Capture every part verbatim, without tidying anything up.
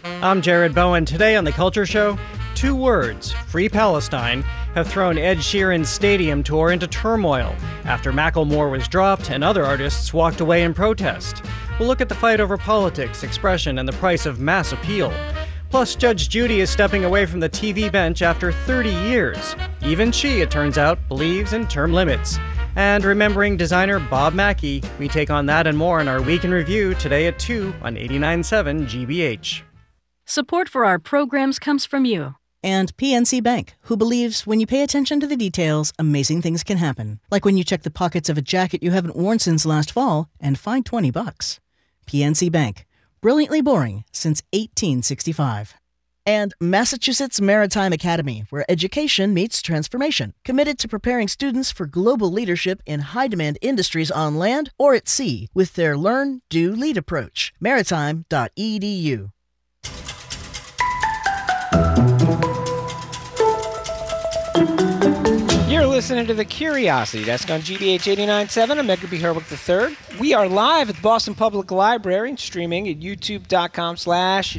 I'm Jared Bowen. Today on The Culture Show, two words, Free Palestine, have thrown Ed Sheeran's stadium tour into turmoil after Macklemore was dropped and other artists walked away in protest. We'll look at the fight over politics, expression, and the price of mass appeal. Plus, Judge Judy is stepping away from the T V bench after thirty years. Even she, it turns out, believes in term limits. And remembering designer Bob Mackie, we take on that and more in our Week in Review today at two on eighty-nine point seven G B H. Support for our programs comes from you. And P N C Bank, who believes when you pay attention to the details, amazing things can happen. Like when you check the pockets of a jacket you haven't worn since last fall and find twenty bucks. P N C Bank, brilliantly boring since eighteen sixty-five. And Massachusetts Maritime Academy, where education meets transformation. Committed to preparing students for global leadership in high-demand industries on land or at sea with their Learn, Do, Lead approach. maritime dot e d u. You're listening to The Curiosity Desk on G B H eighty-nine point seven. I'm Edgar B. Herwick the third. We are live at the Boston Public Library and streaming at youtube.com slash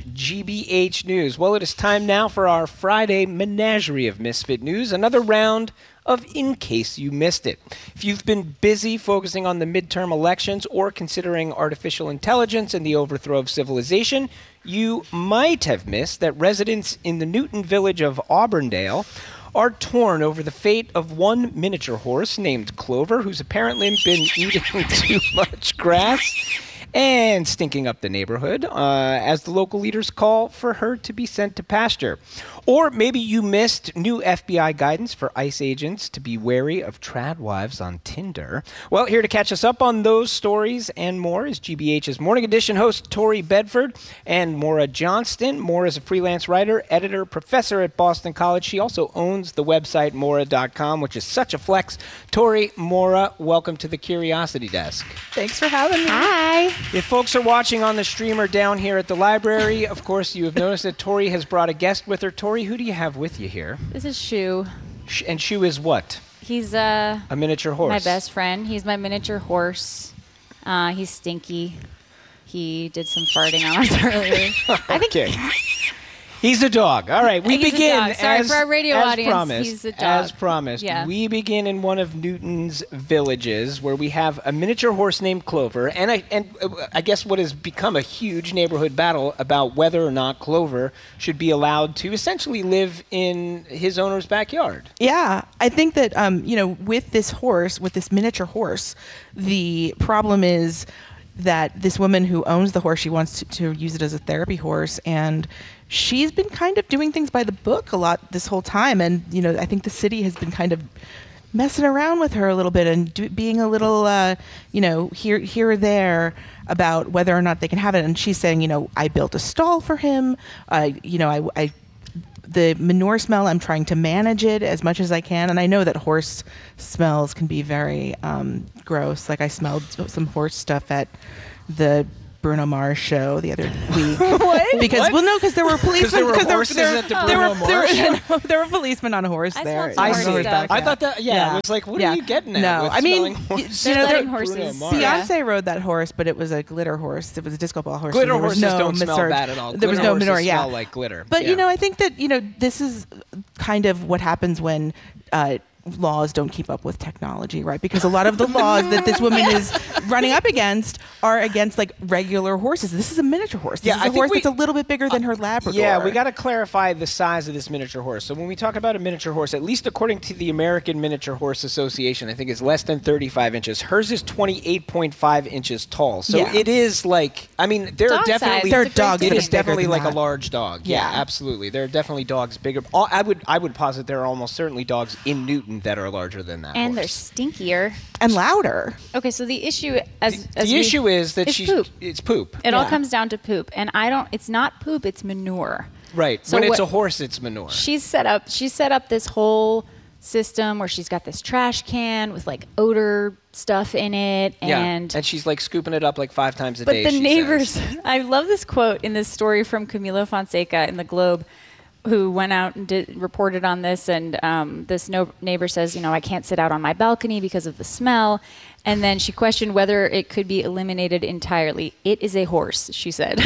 GBH News. Well, it is time now for our Friday Menagerie of Misfit News, another round of In Case You Missed It. If you've been busy focusing on the midterm elections or considering artificial intelligence and the overthrow of civilization, you might have missed that residents in the Newton village of Auburndale are torn over the fate of one miniature horse named Clover, who's apparently been eating too much grass and stinking up the neighborhood, uh, as the local leaders call for her to be sent to pasture. Or maybe you missed new F B I guidance for ICE agents to be wary of trad wives on Tinder. Well, here to catch us up on those stories and more is G B H's Morning Edition host Tori Bedford and Maura Johnston. Maura is a freelance writer, editor, professor at Boston College. She also owns the website Maura dot com, which is such a flex. Tori, Maura, welcome to the Curiosity Desk. Thanks for having me. Hi. If folks are watching on the streamer down here at the library, of course, you have noticed that Tori has brought a guest with her. Tori, who do you have with you here? This is Shu. Sh- and Shu is what? He's uh, a miniature horse. My best friend. He's my miniature horse. Uh, he's stinky. He did some farting on us earlier. I think okay. He's a dog. All right, we he's begin a dog. Sorry, as, for our radio as audience, promised. He's a dog. As promised, yeah. we begin in one of Newton's villages where we have a miniature horse named Clover, and I and uh, I guess what has become a huge neighborhood battle about whether or not Clover should be allowed to essentially live in his owner's backyard. Yeah, I think that um, you know, with this horse, with this miniature horse, the problem is that this woman who owns the horse, she wants to, to use it as a therapy horse, and she's been kind of doing things by the book a lot this whole time. And, you know, I think the city has been kind of messing around with her a little bit and do, being a little, uh, you know, here, here or there about whether or not they can have it. And she's saying, you know, I built a stall for him. Uh, you know, I, I, the manure smell, I'm trying to manage it as much as I can. And I know that horse smells can be very um, gross. Like I smelled some horse stuff at the Bruno Mars show the other week. What? Because what? well, no, because there were policemen. There were there, horses there, at the there Bruno were, Mars there, were, show? there were policemen on a horse I there. smelled some I horse see. stuff. I thought that. Yeah, Yeah. I was like, what yeah. are you getting at? No, with I mean, smelling y- horses? you know, Letting there- horses. Bruno Mars. Yeah. Beyonce rode that horse, but it was a glitter horse. It was a disco ball horse. Glitter so there was horses no don't smell misur- bad at all. There was Glitter no manure. horses Yeah, smell like glitter. But Yeah. you know, I think that you know this is kind of what happens when uh, laws don't keep up with technology, right? Because a lot of the laws that this woman is running up against are against like regular horses. This is a miniature horse. This Yeah, is I a think horse we- that's a little bit bigger than her Labrador. Yeah, we got to clarify the size of this miniature horse. So when we talk about a miniature horse, at least according to the American Miniature Horse Association, I think it's less than thirty-five inches. Hers is twenty-eight point five inches tall. So Yeah. it is like, I mean, there are Dog definitely size. There are It's a great dogs It that are is bigger definitely than like that. a large dog. Yeah, Yeah. absolutely. There are definitely dogs bigger. All- I would I would posit there are almost certainly dogs in Newton that are larger than that And they're horse. stinkier. and louder. Okay, so the issue as, as The we- issue is that is she's poop. it's poop. It all Yeah. comes down to poop, and I don't. It's not poop. It's manure. Right. So when it's what- a horse, it's manure. She's set up. She's set up this whole system where she's got this trash can with like odor stuff in it, yeah. and and she's like scooping it up like five times a but day. the she neighbors. says. I love this quote in this story from Camilo Fonseca in the Globe, who went out and did, reported on this, and um, this no- neighbor says, you know, I can't sit out on my balcony because of the smell. And then she questioned whether it could be eliminated entirely. It is a horse, she said.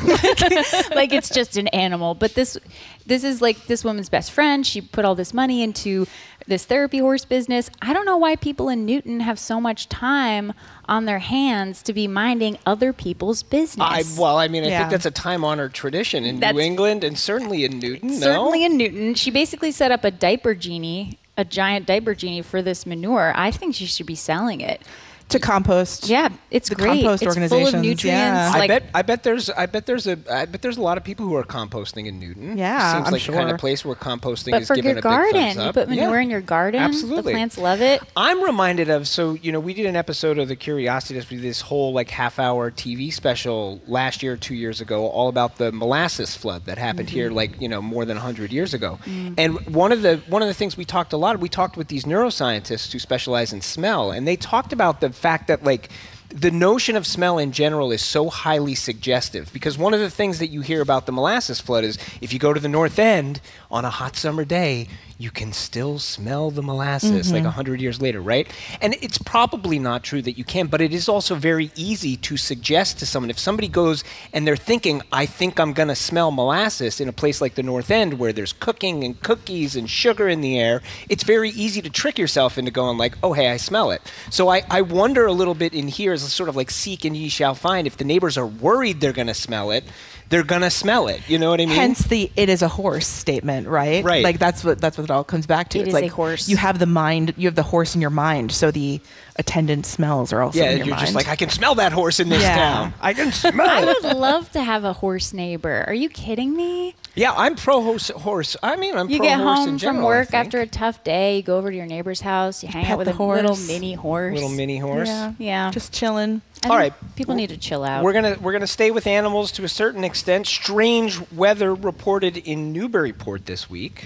like it's just an animal. But this, this is like this woman's best friend. She put all this money into this therapy horse business. I don't know why people in Newton have so much time on their hands to be minding other people's business. I, well, I mean, I Yeah. think that's a time-honored tradition in That's- New England and certainly in Newton. Certainly no? in Newton. She basically set up a diaper genie, a giant diaper genie for this manure. I think she should be selling it. To compost. Yeah, it's The great. compost it's full of organizations, nutrients. yeah. I Like, bet. I bet there's. I bet there's a. I bet there's a lot of people who are composting in Newton. Yeah, seems I'm like the kind sure. of place where composting but is for given your a big thumbs garden, you up. put manure Yeah. in your garden. Absolutely. The plants love it. I'm reminded of, so, you know, we did an episode of The Curiosity Desk, we did this whole like half hour T V special last year, two years ago, all about the molasses flood that happened here like, you know, more than one hundred years ago. And one of the one of the things we talked a lot, we talked with these neuroscientists who specialize in smell, and they talked about the fact that like the notion of smell in general is so highly suggestive, because one of the things that you hear about the molasses flood is if you go to the North End on a hot summer day, you can still smell the molasses like a hundred years later, right? And it's probably not true that you can, but it is also very easy to suggest to someone, if somebody goes and they're thinking, I think I'm gonna smell molasses in a place like the North End where there's cooking and cookies and sugar in the air, it's very easy to trick yourself into going like, oh, hey, I smell it. So I, I wonder a little bit in here as a sort of like seek and ye shall find. If the neighbors are worried they're gonna smell it, they're gonna smell it. You know what I mean? Hence the "it is a horse" statement, right? Right. Like that's what that's what it all comes back to. It it's is like a horse. You have the mind. You have the horse in your mind, so the attendant smells are also yeah, in your you're mind. just like, I can smell that horse in this Yeah. town. I can smell I it. would love to have a horse neighbor. Are you kidding me? Yeah, I'm pro horse. horse. I mean, I'm You pro get horse home in general. from work I think. after a tough day, you go over to your neighbor's house, you hang pet out with the a little horse. mini horse. little mini horse. yeah, Yeah. just chilling. I All think right. People need to chill out. We're gonna we're gonna stay with animals to a certain extent. Strange weather reported in Newburyport this week.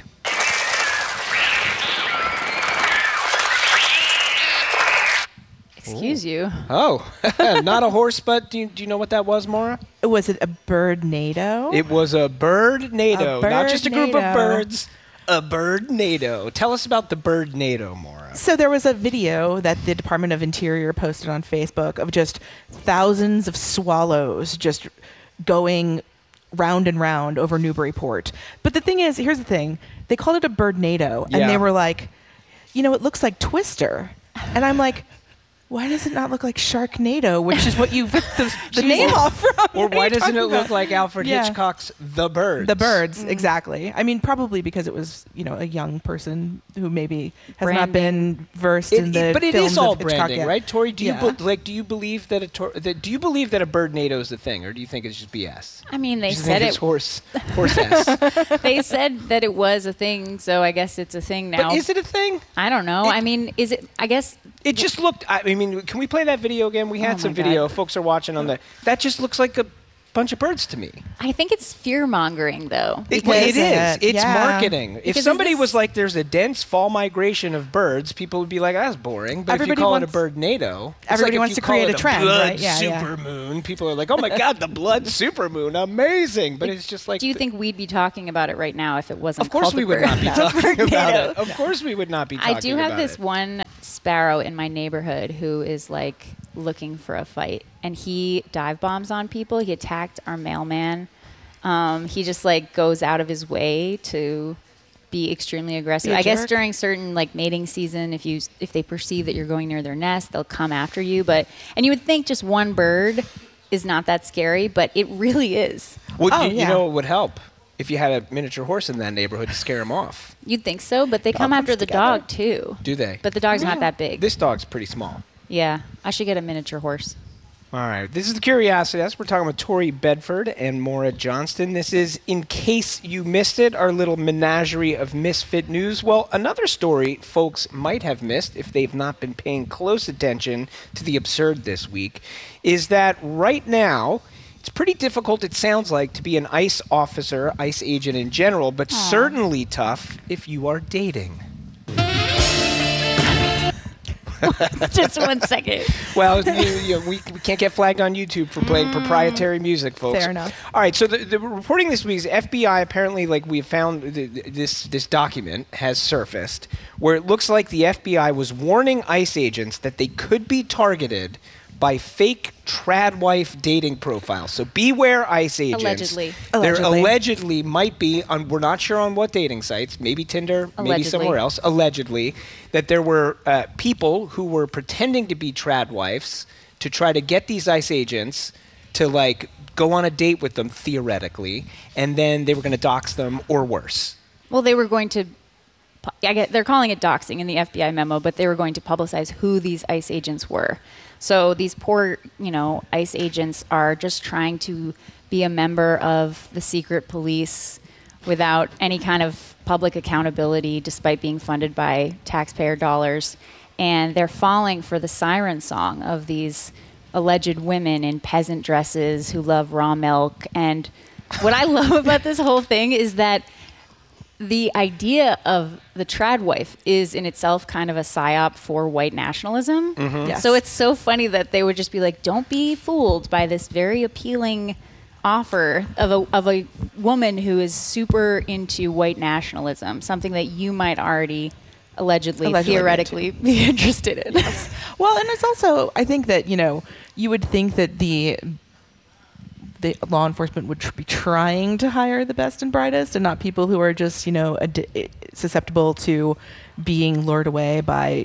Excuse you. Oh, not a horse, but do you, do you know what that was, Maura? Was it a bird-nado? It was a bird-nado, A not just a group of bird-nado. birds. A bird-nado. Tell us about the bird-nado, Maura. So there was a video that the Department of Interior posted on Facebook of just thousands of swallows just going round and round over Newburyport. But the thing is, here's the thing. They called it a birdnado, Yeah. and they were like, you know, it looks like Twister. And I'm like, why does it not look like Sharknado, which is what you ripped the, the name off from? Or What are why you doesn't talking it look about? like Alfred Yeah. Hitchcock's The Birds? The birds, exactly. I mean, probably because it was, you know, a young person who maybe has not been versed It- in the it- but it films is all of Hitchcock branding, yet. right, Tori? Do you Yeah. be, like? Do you believe that a tor- that, do you believe that a bird-nado is the thing, or do you think it's just B S? I mean, they You just said think it's it. horse horse s. They said that it was a thing, so I guess it's a thing now. But is it a thing? I don't know. It- I mean, is it? I guess It just looked. I I mean, can we play that video again? We had Oh some my video. God. Folks are watching on the. That just looks like a bunch of birds to me. I think it's fear mongering, though. It, because- it is. it? It's Yeah. marketing. If Because is somebody this- was like, "There's a dense fall migration of birds," people would be like, "That's boring." But Everybody if you call wants- it a bird-nado, it's everybody like if wants you to call create it a trend, blood right? Yeah, yeah. supermoon. People are like, "Oh my God, the blood supermoon, amazing!" But it's just like. Do you the- think we'd be talking about it right now if it wasn't? Of course, called we the would not be bird? talking about Tornado. it. Of course, we would not be talking I do have about this it. one sparrow in my neighborhood who is like looking for a fight, and he dive bombs on people. He attacked our mailman. Um, he just like goes out of his way to be extremely aggressive. Be a I guess jerk. during certain like mating season, if you if they perceive that you're going near their nest, they'll come after you. But and you would think just one bird is not that scary, but it really is. Well, Oh, you, you yeah. know, it would help if you had a miniature horse in that neighborhood to scare him off. You'd think so, but they come comes after the together. dog too. Do they? But the dog's not that big. This dog's pretty small. Yeah, I should get a miniature horse. All right. This is the Curiosity Desk. We're talking with Tori Bedford and Maura Johnston. This is, in case you missed it, our little menagerie of misfit news. Well, another story folks might have missed if they've not been paying close attention to the absurd this week is that right now, it's pretty difficult, it sounds like, to be an ICE officer, ICE agent in general, but certainly tough if you are dating. Just one second. Well, you, you, we, we can't get flagged on YouTube for playing proprietary music, folks. Fair enough. All right, so the, the reporting this week is F B I apparently, like we found the, this this document has surfaced where it looks like the F B I was warning ICE agents that they could be targeted by fake tradwife dating profiles. So beware ICE agents. Allegedly. There Allegedly. allegedly might be, on, we're not sure on what dating sites, maybe Tinder, maybe Allegedly. somewhere else, allegedly, that there were uh, people who were pretending to be tradwives to try to get these ICE agents to like go on a date with them, theoretically, and then they were going to dox them or worse. Well, they were going to. I get, they're calling it doxing in the F B I memo, but they were going to publicize who these ICE agents were. So these poor, you know, ICE agents are just trying to be a member of the secret police without any kind of public accountability, despite being funded by taxpayer dollars. And they're falling for the siren song of these alleged women in peasant dresses who love raw milk. And what I love about this whole thing is that the idea of the trad wife is in itself kind of a psyop for white nationalism. Mm-hmm. Yes. So it's so funny that they would just be like, don't be fooled by this very appealing offer of a, of a woman who is super into white nationalism, something that you might already allegedly, Allegedly theoretically be interested in. Yes. Well, and it's also, I think that, you know, you would think that the the law enforcement would tr- be trying to hire the best and brightest and not people who are just, you know, ad- susceptible to being lured away by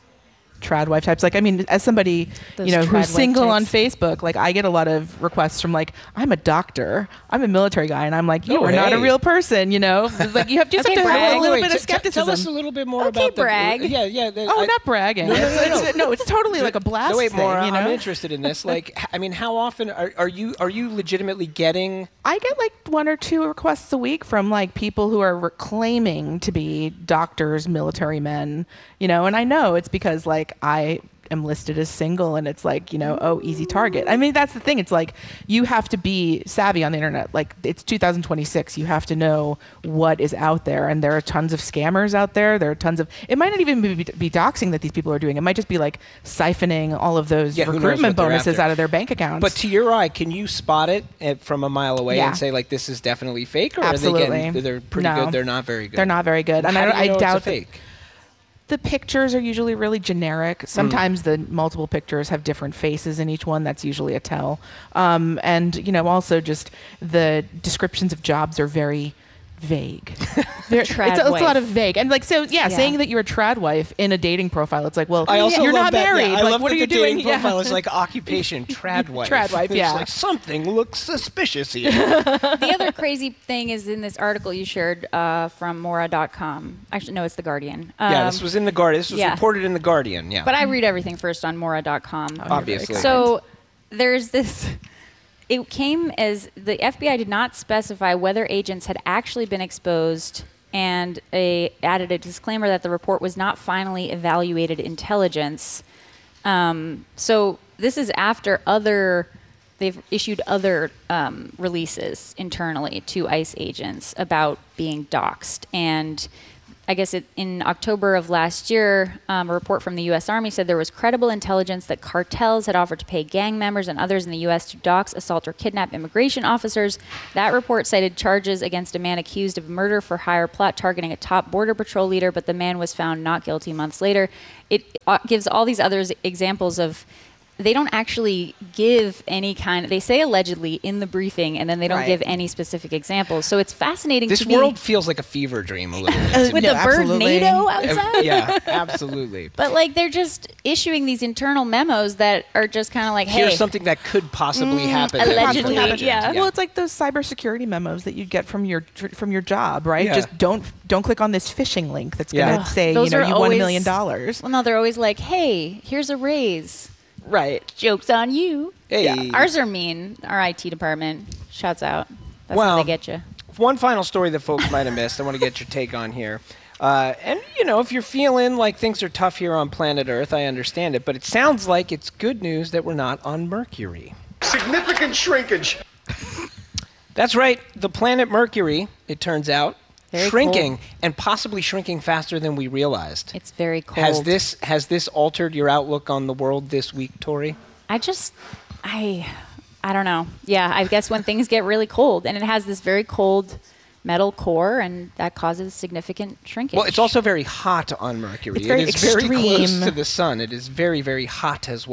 trad wife types. Like, I mean, as somebody, Those you know, trad who's wife single on types. Facebook, like I get a lot of requests from like, I'm a doctor, I'm a military guy, and I'm like, you Oh, are not a hey. real person, you know? Like you have to, just Okay, have to have brag. a little Wait, bit t- of t- skepticism. Tell us a little bit more Okay, about brag. the... Yeah, yeah. the- Oh, I- not bragging. No, no, it's, no, no. it's- no, it's totally like a blast No, wait, thing, Maura, you know? I'm interested in this. Like, h- I mean, how often are, are you are you legitimately getting... I get like one or two requests a week from like people who are re- claiming to be doctors, military men, you know, and I know it's because like I am listed as single and it's like, you know, oh, easy target. I mean, that's the thing. It's like you have to be savvy on the internet. Like it's two thousand twenty-six. You have to know what is out there. And there are tons of scammers out there. There are tons of, it might not even be, be doxing that these people are doing. It might just be like siphoning all of those Yeah, who knows recruitment what they're bonuses after. out of their bank accounts. But to your eye, can you spot it uh, from a mile away Yeah. and say, like, this is definitely fake? Or Absolutely. are they getting, they're pretty No. good? They're not very good? They're not very good. And How I, do don't- you know I it's doubt a that- fake? The pictures are usually really generic. Sometimes the multiple pictures have different faces in each one. That's usually a tell. Um, and, you know, also just the descriptions of jobs are very vague. Very- Trad it's, a, it's a lot wife. of vague. And like, so yeah, Yeah. saying that you're a trad wife in a dating profile, it's like, well, I also you're love not that, married. Yeah, I like, love what that are you the doing? dating Yeah. profile is like occupation, trad wife. Trad wife, It's yeah. like something looks suspicious here. The other crazy thing is in this article you shared uh, from Mora dot com. Actually, no, it's The Guardian. Um, yeah, this was in the Guardian. This was yeah. reported in the Guardian. Yeah, But I read everything first on Mora dot com. obviously. So there's this. It came as the F B I did not specify whether agents had actually been exposed, and a, added a disclaimer that the report was not finally evaluated intelligence. Um, so this is after other. They've issued other um, releases internally to ICE agents about being doxxed. And I guess it, in October of last year, um, a report from the U S Army said there was credible intelligence that cartels had offered to pay gang members and others in the U S to dox, assault, or kidnap immigration officers. That report cited charges against a man accused of murder for hire plot targeting a top Border Patrol leader, but the man was found not guilty months later. It uh, gives all these other examples of they don't actually give any kind of, they say allegedly in the briefing, and then they don't Right. give any specific examples. So it's fascinating this to me. world feels like a fever dream a little bit. Uh, with no, the bird absolutely. NATO outside. Yeah, absolutely. But like they're just issuing these internal memos that are just kind of like, hey, Here's something that could possibly happen. that allegedly, hasn't happened. yeah. Well, it's like those cybersecurity memos that you get from your tr- from your job, right? Yeah. Just don't don't click on this phishing link that's Yeah. going to Ugh, say, you those know, are you won a always- million dollars. well, no, they're always like, hey, here's a raise. Right. Joke's on you. Hey. Ours are mean. Our I T department. Shouts out. That's Well, how they get you. One final story that folks might have missed. I want to get your take on here. Uh, and, you know, if you're feeling like things are tough here on planet Earth, I understand it. But it sounds like it's good news that we're not on Mercury. Significant shrinkage. That's right. The planet Mercury, it turns out, Very shrinking cold. and possibly shrinking faster than we realized. It's very cold. Has this has this altered your outlook on the world this week, Tori? I just, I, I don't know. Yeah, I guess when things get really cold, and it has this very cold metal core, and that causes significant shrinkage. Well, it's also very hot on Mercury. It's very it is very close extreme. to the sun. It is very, very hot as well.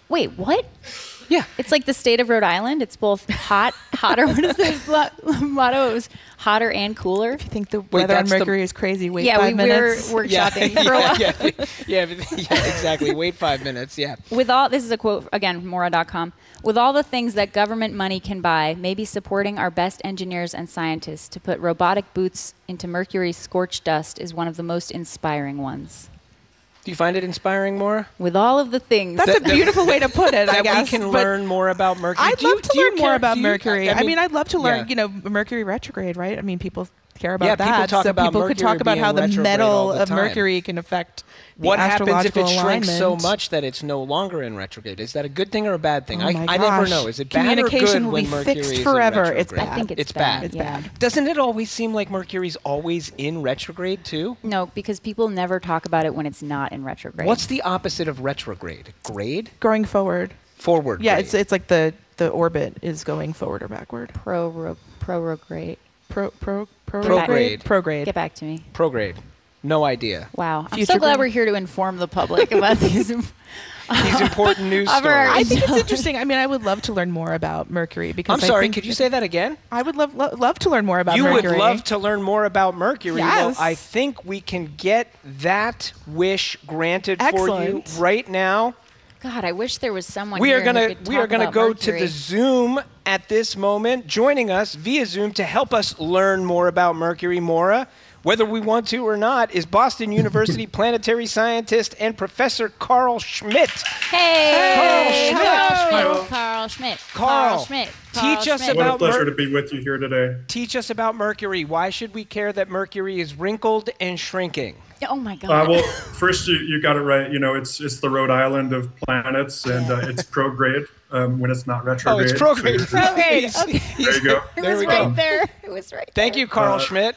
Wait, what? Yeah. It's like the state of Rhode Island. It's both hot, hotter. What is the lo- motto? It was hotter and cooler. If you think the Wait, weather on that's the- Mercury is crazy, wait Yeah, five we minutes. were workshopping for a while. yeah, yeah, yeah, yeah, exactly. Wait five minutes. Yeah. With all, this is a quote again from Mora dot com. With all the things that government money can buy, maybe supporting our best engineers and scientists to put robotic boots into Mercury's scorched dust is one of the most inspiring ones. Do you find it inspiring, Maura? With all of the things. That's a beautiful way to put it, I That guess. we can but learn more about Mercury. I'd Do you- love to do you learn more care- about do you- Mercury. I mean, I'd love to learn, yeah. you know, Mercury retrograde, right? I mean, people care about Yeah, people that. talk so about people could Mercury talk about how being the retrograde metal all the of time. Mercury can affect the What happens if it astrological shrinks so alignment. much that it's no longer in retrograde? Is that a good thing or a bad thing? Oh I, my I never gosh. know. Is it bad or Communication good will when be Mercury fixed is in forever. It's retrograde? bad. I think it's, It's bad. It's yeah. bad. Doesn't it always seem like Mercury's always in retrograde too? No, because people never talk about it when it's not in retrograde. What's the opposite of retrograde? Grade? Going forward. Forward. Yeah, grade. it's it's like the, the orbit is going forward or backward. pro prorograde? Pro pro pro Prograde. Prograde. Get back to me. prograde. No idea. Wow. I'm Future so glad grade. we're here to inform the public about these. These important news Of our- stories. I think it's interesting. I mean, I would love to learn more about Mercury because I'm I sorry, think could you say that again? I would love lo- love to learn more about You Mercury. would love to learn more about Mercury. Yes. Well, I think we can get that wish granted Excellent. for you right now. God, I wish there was someone We here are who gonna could we talk are gonna about go Mercury. to the Zoom at this moment. Joining us via Zoom to help us learn more about Mercury, Maura, whether we want to or not, is Boston University planetary scientist and Professor Carl Schmidt. Hey, Carl Schmidt. Carl Schmidt. Hello. Carl Schmidt. Carl, Schmidt. teach us Schmidt. What a about pleasure Mer- to be with you here today. Teach us about Mercury. Why should we care that Mercury is wrinkled and shrinking? Oh my God. Uh, well, first you, you got it right. You know, it's it's the Rhode Island of planets, and uh, it's prograde um, when it's not Oh, retrograde. it's prograde. So Prograde. He's- Okay. he's- there you go. it there was we right go. there. It was right Thank there. you, Carl Uh, Schmidt.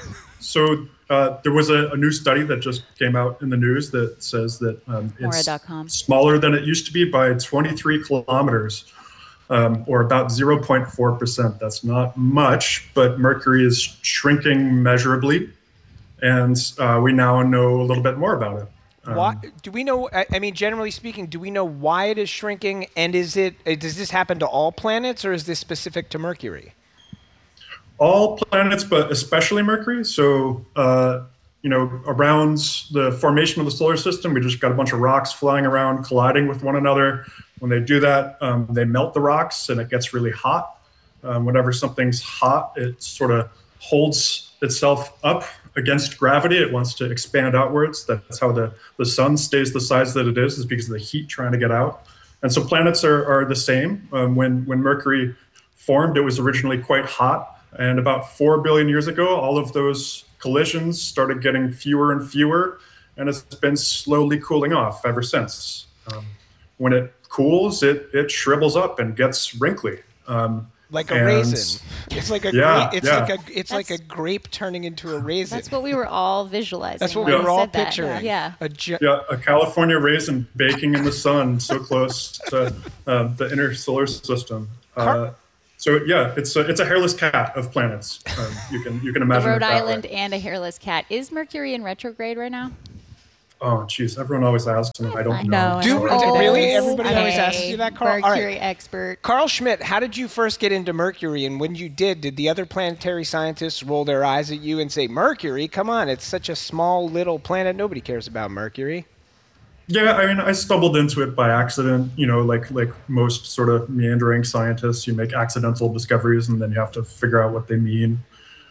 So uh, there was a, a new study that just came out in the news that says that um, Mora it's dot com. smaller than it used to be by twenty-three kilometers, um, or about zero point four percent. That's not much, but Mercury is shrinking measurably, and uh, we now know a little bit more about it. Um, Why do we know? I I mean, generally speaking, do we know why it is shrinking? And is it uh, does this happen to all planets, or is this specific to Mercury? all planets, but especially Mercury. So, uh, you know, around the formation of the solar system, we just got a bunch of rocks flying around, colliding with one another. When they do that, um, they melt the rocks and it gets really hot. Um, whenever something's hot, it sort of holds itself up against gravity. It wants to expand outwards. That's how the, the sun stays the size that it is, is because of the heat trying to get out. And so planets are, are the same. Um, when, when Mercury formed, it was originally quite hot. And about four billion years ago, all of those collisions started getting fewer and fewer, and it's been slowly cooling off ever since. Um, when it cools, it it shrivels up and gets wrinkly. Um, Like a and- raisin. It's like a Yeah, gra- it's yeah. like a it's like a That's- grape turning into a raisin. That's what we were all visualizing. That's what when we you were all said that. picturing. Yeah. A gi- Yeah, a California raisin baking in the sun, so close to uh, the inner solar system. Uh, so yeah, it's a, it's a hairless cat of planets. Um, you can you can The imagine Rhode it that Island way. and a hairless cat. Is Mercury in retrograde right now? Oh, geez, everyone always asks, and I don't fine. know. No, I Do- don't do- know. really? Everybody always Okay, asks you that, Carl? All right. Mercury expert. Carl Schmidt, how did you first get into Mercury? And when you did, did the other planetary scientists roll their eyes at you and say, Mercury? Come on, it's such a small little planet. Nobody cares about Mercury. Yeah, I mean, I stumbled into it by accident. You know, like like most sort of meandering scientists, you make accidental discoveries, and then you have to figure out what they mean.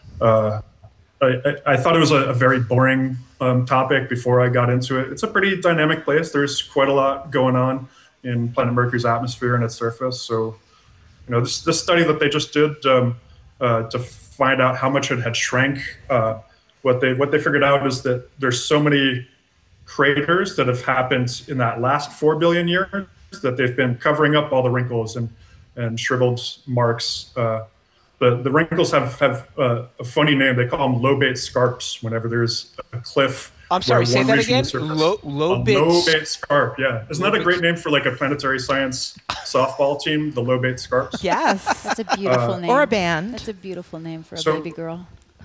Uh, I, I, I thought it was a, a very boring um, topic before I got into it. It's a pretty dynamic place. There's quite a lot going on in planet Mercury's atmosphere and its surface. So, you know, this this study that they just did um, uh, to find out how much it had shrank. Uh, what they what they figured out is that there's so many craters that have happened in that last four billion years that they've been covering up all the wrinkles and, and shriveled marks. Uh, the, the wrinkles have, have uh, a funny name. They call them lobate scarps whenever there's a cliff. I'm sorry, where say one that region again? is surface. Lo- A lobate- lobate scarp, yeah. Isn't that a great name for like a planetary science softball team, the lobate scarps? Yes. That's a beautiful Uh, name. Or a band. That's a beautiful name for a So- baby girl.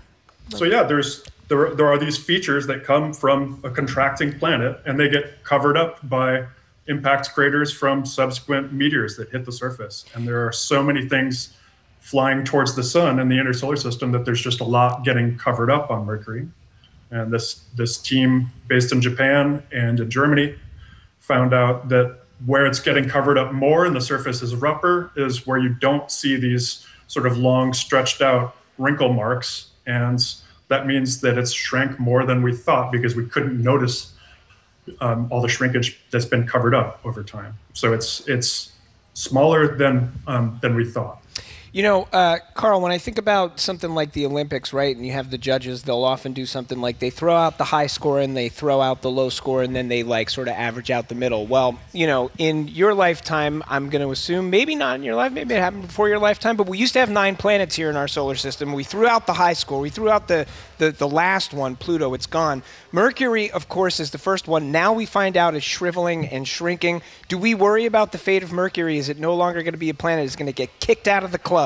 So yeah, there's there there are these features that come from a contracting planet, and they get covered up by impact craters from subsequent meteors that hit the surface. And there are so many things flying towards the sun in the inner solar system that there's just a lot getting covered up on Mercury. And this this team based in Japan and in Germany found out that where it's getting covered up more and the surface is rougher is where you don't see these sort of long stretched out wrinkle marks. And that means that it's shrank more than we thought because we couldn't notice um, all the shrinkage that's been covered up over time. So it's it's smaller than um, than we thought. You know, uh, Carl, when I think about something like the Olympics, right, and you have the judges, they'll often do something like they throw out the high score and they throw out the low score and then they like sort of average out the middle. Well, you know, in your lifetime, I'm going to assume, maybe not in your life, maybe it happened before your lifetime, but we used to have nine planets here in our solar system. We threw out the high score. We threw out the, the, the last one, Pluto. It's gone. Mercury, of course, is the first one. Now we find out it's shriveling and shrinking. Do we worry about the fate of Mercury? Is it no longer going to be a planet? Is it going to get kicked out of the club?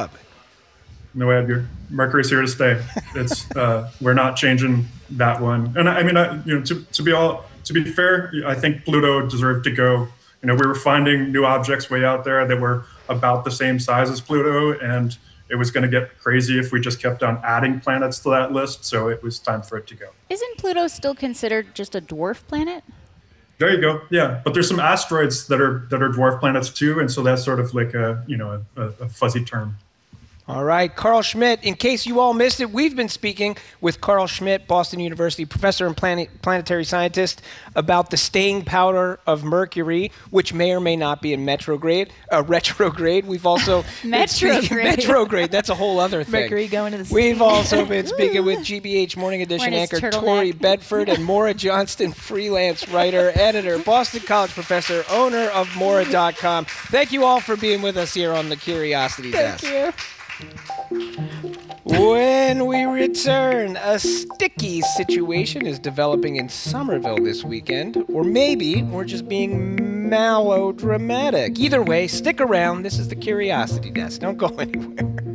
No, Edgar. Mercury's here to stay. It's uh, we're not changing that one. And I, I mean, I, you know, to, to be all to be fair, I think Pluto deserved to go. You know, we were finding new objects way out there that were about the same size as Pluto, and it was going to get crazy if we just kept on adding planets to that list. So it was time for it to go. Isn't Pluto still considered just a dwarf planet? There you go. Yeah, but there's some asteroids that are that are dwarf planets too, and so that's sort of like a you know a, a fuzzy term. All right, Carl Schmitt. In case you all missed it, we've been speaking with Carl Schmitt, Boston University professor and planet, planetary scientist, about the staying power of Mercury, which may or may not be in retrograde. Uh, retrograde. We've also retrograde. Retrograde. That's a whole other thing. Mercury going to the We've sea. also been speaking with G B H Morning Edition anchor Tori Bedford and Maura Johnston, freelance writer, editor, Boston College professor, owner of Maura dot com. Thank you all for being with us here on the Curiosity Thank Desk. you. When we return, a sticky situation is developing in Somerville this weekend, or maybe we're just being melodramatic. Either way, stick around. This is the Curiosity Desk. Don't go anywhere.